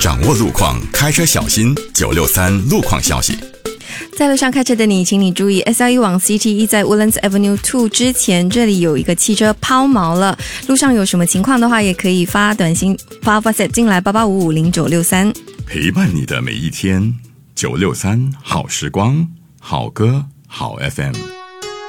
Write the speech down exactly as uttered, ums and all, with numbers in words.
掌握路况，开车小心。九六三路况消息。 在路上开车的你，请你注意 S L E 往 C T E 在 Woodlands Avenue 二之前，这里有一个汽车抛锚了。路上有什么情况的话，也可以发短信发 WhatsApp 进来八八五五零九六三， 陪伴你的每一天。九六三好时光，好歌好 F M。